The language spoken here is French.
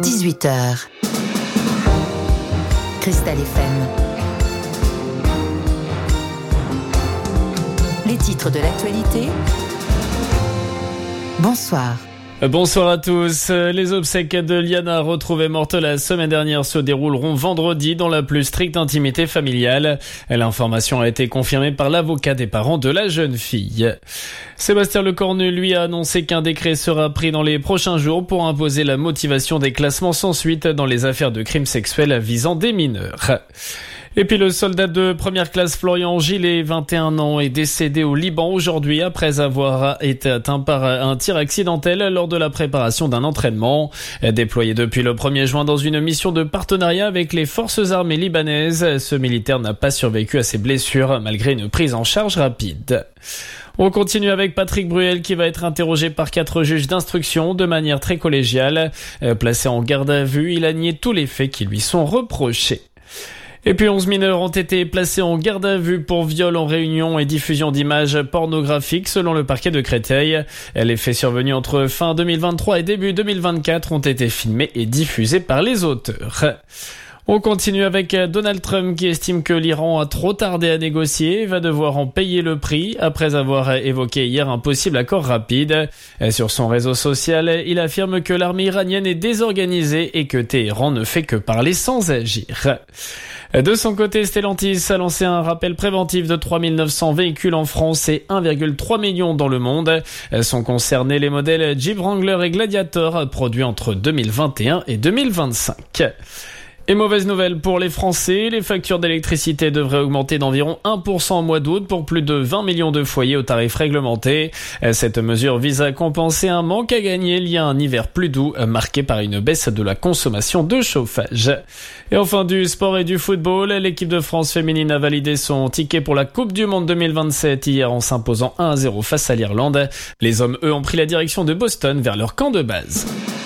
18h. Cristal FM. Les titres de l'actualité. Bonsoir. Bonsoir à tous. Les obsèques de Liana, retrouvée morte la semaine dernière, se dérouleront vendredi dans la plus stricte intimité familiale. L'information a été confirmée par l'avocat des parents de la jeune fille. Sébastien Lecornu, lui, a annoncé qu'un décret sera pris dans les prochains jours pour imposer la motivation des classements sans suite dans les affaires de crimes sexuels visant des mineurs. Et puis le soldat de première classe Florian Gillet, 21 ans, est décédé au Liban aujourd'hui après avoir été atteint par un tir accidentel lors de la préparation d'un entraînement. Déployé depuis le 1er juin dans une mission de partenariat avec les forces armées libanaises, ce militaire n'a pas survécu à ses blessures malgré une prise en charge rapide. On continue avec Patrick Bruel qui va être interrogé par 4 juges d'instruction de manière très collégiale. Placé en garde à vue, il a nié tous les faits qui lui sont reprochés. Et puis 11 mineurs ont été placés en garde à vue pour viol en réunion et diffusion d'images pornographiques selon le parquet de Créteil. Les faits survenus entre fin 2023 et début 2024 ont été filmés et diffusés par les auteurs. On continue avec Donald Trump qui estime que l'Iran a trop tardé à négocier et va devoir en payer le prix après avoir évoqué hier un possible accord rapide. Sur son réseau social, il affirme que l'armée iranienne est désorganisée et que Téhéran ne fait que parler sans agir. De son côté, Stellantis a lancé un rappel préventif de 3900 véhicules en France et 1,3 million dans le monde. Sont concernés les modèles Jeep Wrangler et Gladiator produits entre 2021 et 2025. Et mauvaise nouvelle pour les Français, les factures d'électricité devraient augmenter d'environ 1% au mois d'août pour plus de 20 millions de foyers au tarif réglementé. Cette mesure vise à compenser un manque à gagner lié à un hiver plus doux marqué par une baisse de la consommation de chauffage. Et enfin du sport et du football, l'équipe de France féminine a validé son ticket pour la Coupe du Monde 2027 hier en s'imposant 1-0 face à l'Irlande. Les hommes, eux, ont pris la direction de Boston vers leur camp de base.